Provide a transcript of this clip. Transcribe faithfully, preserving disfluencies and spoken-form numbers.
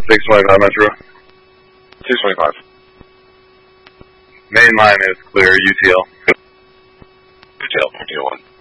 six twenty-five Metro. six twenty-five. Main line is clear, U T L. U T L, U T L one.